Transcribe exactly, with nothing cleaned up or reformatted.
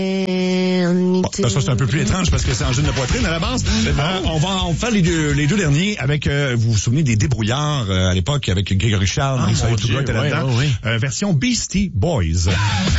Bon, ça, c'est un peu plus étrange parce que c'est en jeune de poitrine à la base. Euh, on va on va faire les deux, les deux derniers avec, euh, vous vous souvenez des débrouillards euh, à l'époque avec Grégory Charles, ah, Marie-Soleil Dieu, Tougat était là-dedans. ouais, ouais, ouais. Euh, version Beastie Boys.